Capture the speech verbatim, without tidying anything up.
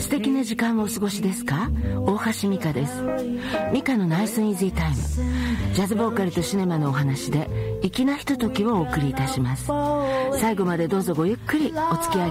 素敵な時間をお過ごしですか？大橋美香です。美香のナイスイージータイム。ジャズボーカルとシネマのお話で粋なひとときをお送りいたします。最後までどうぞごゆっくりお付き合い